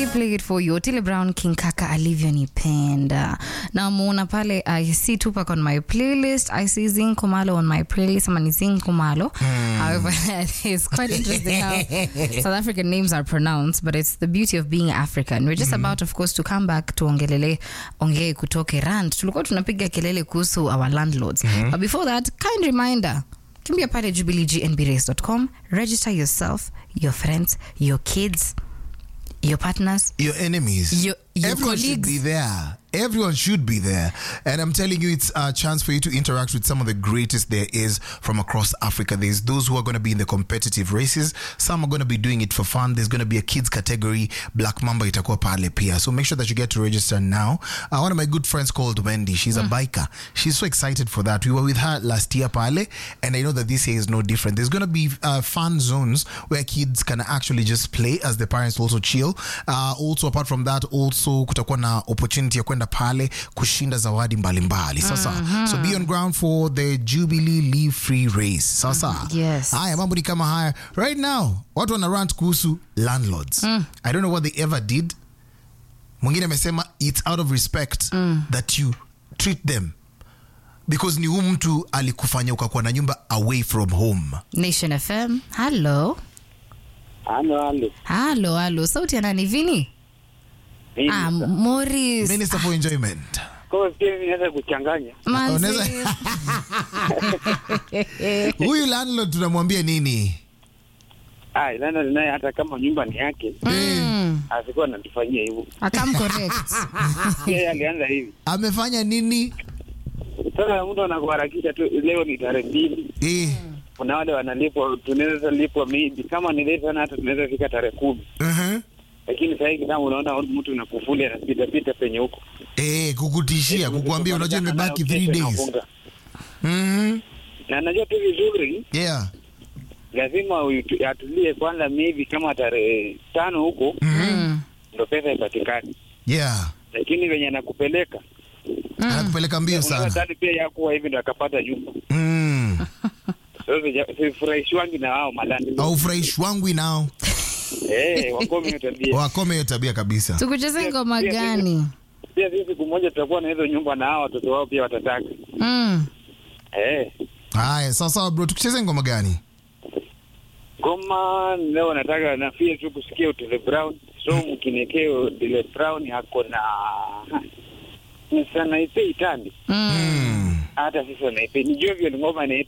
play it for you. Otile Brown, King Kaka, alivyonipenda. Now muona pale, I see Tupac on my playlist. I see Zinco Malo on my playlist. I'm on Zinco Malo. However, it's quite interesting how South African names are pronounced, but it's the beauty of being African. We're just about, of course, to come back to ongee kutoke rant. Tulikuwa tunapiga kelele kuhusu our landlords. But before that, kind reminder, kimbia pale jubileegnbrace.com, register yourself, your friends, your kids, your partners, your enemies, your everyone colleagues. should be there. Everyone should be there. And I'm telling you, it's a chance for you to interact with some of the greatest there is from across Africa. There's those who are going to be in the competitive races. Some are going to be doing it for fun. There's going to be a kids category. Black Mamba itakuwa pale pia. So make sure that you get to register now. One of my good friends called Wendy, she's a biker. She's so excited for that. We were with her last year pale, and I know that this year is no different. There's going to be fun zones where kids can actually just play as the parents also chill. Also, apart from that, also kutakuwa na opportunity ya kwenda pale kushinda zawadi mbalimbali. Sasa, so be on ground for the Jubilee Leave Free Race. Sasa, yes. Haya, mambo ni kama haya. Right now, watu wana rant kuhusu landlords. I don't know what they ever did. Mwingine amesema it's out of respect that you treat them. Because ni huyu mtu alikufanya ukakuwa na nyumba away from home. Nation FM, hello. Hello. Sauti ya nani Vini? Morris. Minister for Enjoyment. Kwa pia inaweza kuchanganya. Huyu landlord tunamwambia nini? Landlord naye hata kama nyumba ni yake. Asikuwa anatufanyia hivyo. Akam correct. Yeye alianza hivi. Amefanya nini? Sasa mtu anakuharakisha tu, leo ni tarehe 2. Kuna wale wanalipwa, tunaweza lipwa maybe kama ni late sana hata tunaweza fika tarehe 10. Lakini sasa hivi kama unaona mtu unakufuli anapita penye huko. Kukutishia, kukuambia unajua imebaki 3 days. Na najua tu vizuri. Yeah. Lazima atulie kwanza maybe kama tarehe 5 huko. Ndio pesa ipatikane. Yeah. Lakini venye anakupeleka. Anakupeleka mbio sana. Unataka pia yako hivi ndio akapata nyumba. Sasa furahishwangi na wao malandi. Au furahishwangi nao. Wakome hiyo tabia kabisa. Tukucheze ngoma gani? Pia sisi siku moja tutakuwa na hizo nyumba na hao watoto wao pia watataka. Haya, sasa bro, tukucheze ngoma gani? Ngoma leo nataka nafia tu kusikia Otile Brown. So mkinekeo Otile Brown hako na sana ipe itandi. Hata sisi wanaipe. Nijue vile ngoma inaipe.